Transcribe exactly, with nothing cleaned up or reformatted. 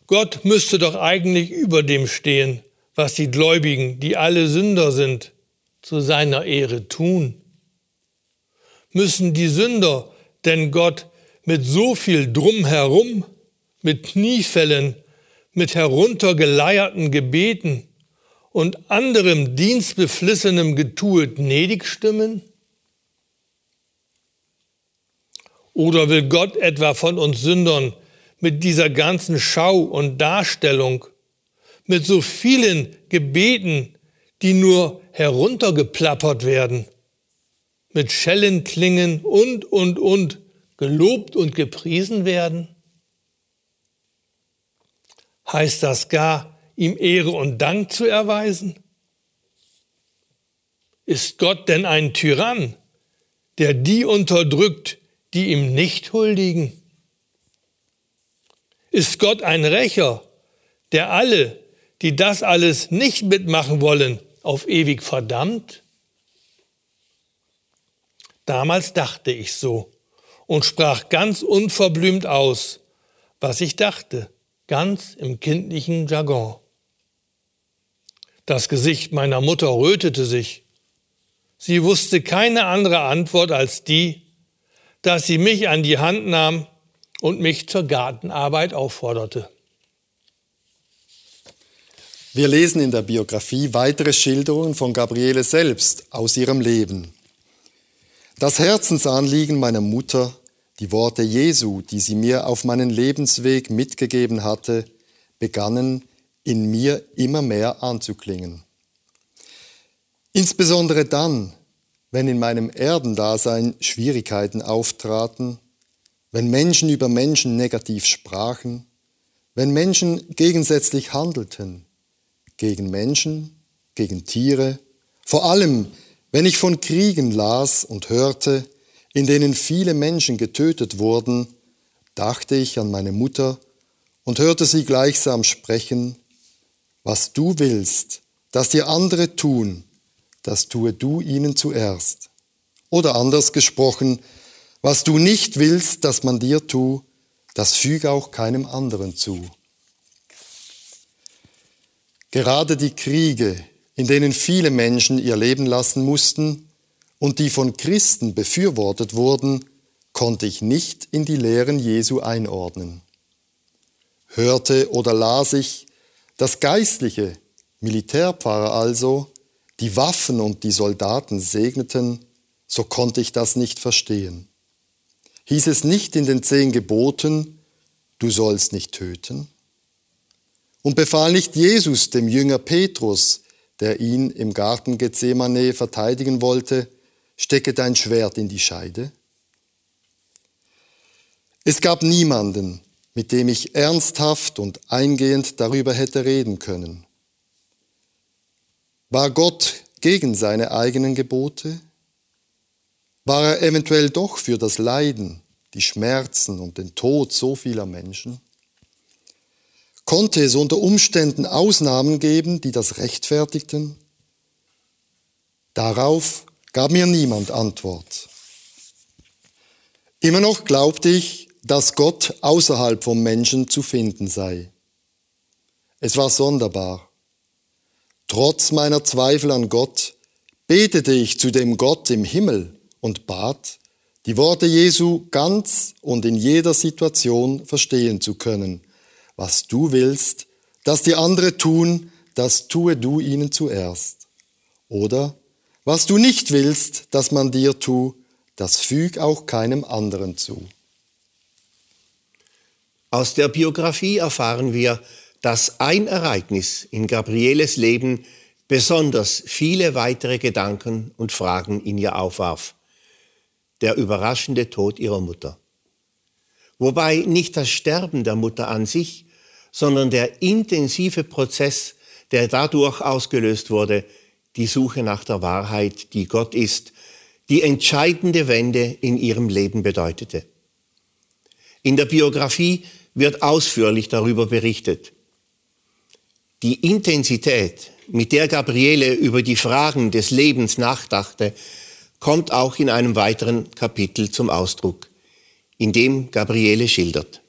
Gott müsste doch eigentlich über dem stehen, was die Gläubigen, die alle Sünder sind, zu seiner Ehre tun. Müssen die Sünder denn Gott mit so viel Drumherum, mit Kniefällen, mit heruntergeleierten Gebeten und anderem dienstbeflissenem Getue gnädig stimmen? Oder will Gott etwa von uns Sündern mit dieser ganzen Schau und Darstellung, mit so vielen Gebeten, die nur heruntergeplappert werden, mit Schellenklingen und, und, und, gelobt und gepriesen werden? Heißt das gar, ihm Ehre und Dank zu erweisen? Ist Gott denn ein Tyrann, der die unterdrückt, die ihm nicht huldigen? Ist Gott ein Rächer, der alle, die das alles nicht mitmachen wollen, auf ewig verdammt? Damals dachte ich so und sprach ganz unverblümt aus, was ich dachte, ganz im kindlichen Jargon. Das Gesicht meiner Mutter rötete sich. Sie wusste keine andere Antwort als die, dass sie mich an die Hand nahm und mich zur Gartenarbeit aufforderte. Wir lesen in der Biografie weitere Schilderungen von Gabriele selbst aus ihrem Leben. Das Herzensanliegen meiner Mutter, die Worte Jesu, die sie mir auf meinen Lebensweg mitgegeben hatte, begannen in mir immer mehr anzuklingen. Insbesondere dann, wenn in meinem Erdendasein Schwierigkeiten auftraten, wenn Menschen über Menschen negativ sprachen, wenn Menschen gegensätzlich handelten, gegen Menschen, gegen Tiere, vor allem, wenn ich von Kriegen las und hörte, in denen viele Menschen getötet wurden, dachte ich an meine Mutter und hörte sie gleichsam sprechen: Was du willst, dass dir andere tun, das tue du ihnen zuerst. Oder anders gesprochen: Was du nicht willst, dass man dir tue, das füge auch keinem anderen zu. Gerade die Kriege, in denen viele Menschen ihr Leben lassen mussten und die von Christen befürwortet wurden, konnte ich nicht in die Lehren Jesu einordnen. Hörte oder las ich, dass Geistliche, Militärpfarrer also, die Waffen und die Soldaten segneten, so konnte ich das nicht verstehen. Hieß es nicht in den zehn Geboten, du sollst nicht töten? Und befahl nicht Jesus dem Jünger Petrus, der ihn im Garten Gethsemane verteidigen wollte, stecke dein Schwert in die Scheide? Es gab niemanden, mit dem ich ernsthaft und eingehend darüber hätte reden können. War Gott gegen seine eigenen Gebote? War er eventuell doch für das Leiden, die Schmerzen und den Tod so vieler Menschen? Konnte es unter Umständen Ausnahmen geben, die das rechtfertigten? Darauf gab mir niemand Antwort. Immer noch glaubte ich, dass Gott außerhalb vom Menschen zu finden sei. Es war sonderbar. Trotz meiner Zweifel an Gott betete ich zu dem Gott im Himmel und bat, die Worte Jesu ganz und in jeder Situation verstehen zu können. Was du willst, dass die andere tun, das tue du ihnen zuerst. Oder was du nicht willst, dass man dir tue, das füg auch keinem anderen zu. Aus der Biografie erfahren wir, dass ein Ereignis in Gabrieles Leben besonders viele weitere Gedanken und Fragen in ihr aufwarf: der überraschende Tod ihrer Mutter. Wobei nicht das Sterben der Mutter an sich, sondern der intensive Prozess, der dadurch ausgelöst wurde, die Suche nach der Wahrheit, die Gott ist, die entscheidende Wende in ihrem Leben bedeutete. In der Biografie wird ausführlich darüber berichtet. Die Intensität, mit der Gabriele über die Fragen des Lebens nachdachte, kommt auch in einem weiteren Kapitel zum Ausdruck, in dem Gabriele schildert: